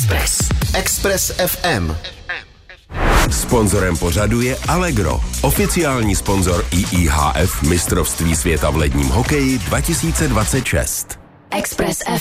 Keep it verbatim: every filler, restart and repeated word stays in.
Express. Express ef em. Sponzorem pořadu je Allegro, oficiální sponzor I I H F mistrovství světa v ledním hokeji dva tisíce dvacet šest. Express ef